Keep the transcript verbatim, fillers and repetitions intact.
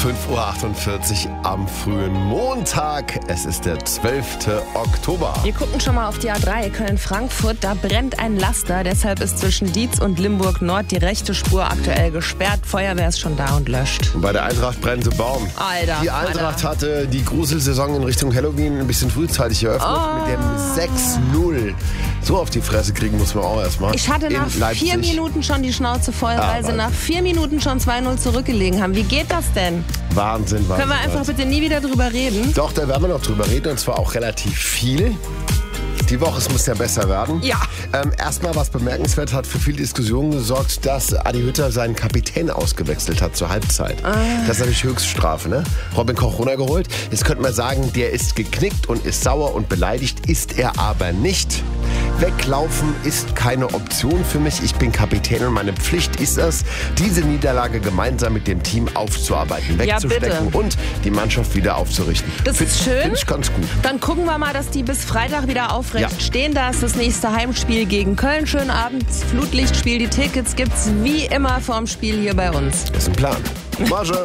fünf Uhr achtundvierzig am frühen Montag. Es ist der zwölfte Oktober. Wir gucken schon mal auf die A drei Köln-Frankfurt. Da brennt ein Laster. Deshalb ist zwischen Dietz und Limburg-Nord die rechte Spur aktuell gesperrt. Feuerwehr ist schon da und löscht. Und bei der Eintracht brennt der Baum. Alter. Die Eintracht hatte die Gruselsaison in Richtung Halloween ein bisschen frühzeitig eröffnet. Oh. Mit dem sechs null. So auf die Fresse kriegen muss man auch erstmal. Ich hatte nach vier Minuten schon die Schnauze voll, Ah, weil sie Wahnsinn. nach vier Minuten schon zwei null zurückgelegen haben. Wie geht das denn? Wahnsinn, Wahnsinn. Können wir einfach Wahnsinn. bitte nie wieder drüber reden? Doch, da werden wir noch drüber reden und zwar auch relativ viel. Die Woche, es muss ja besser werden. Ja. Ähm, erstmal, was bemerkenswert hat, für viel Diskussion gesorgt, dass Adi Hütter seinen Kapitän ausgewechselt hat zur Halbzeit. Ah. Das ist natürlich Höchststrafe, ne? Robin Koch runtergeholt. Jetzt könnte man sagen, der ist geknickt und ist sauer und beleidigt, ist er aber nicht. Weglaufen ist keine Option für mich. Ich bin Kapitän und meine Pflicht ist es, diese Niederlage gemeinsam mit dem Team aufzuarbeiten, Ja, wegzustecken bitte. und die Mannschaft wieder aufzurichten. Das Find- ist schön. Find ich ganz gut. Dann gucken wir mal, dass die bis Freitag wieder aufrecht Ja. stehen. Da ist das nächste Heimspiel gegen Köln. Schönen Abend, Flutlichtspiel. Die Tickets gibt's wie immer vorm Spiel hier bei uns. Das ist ein Plan. Marge.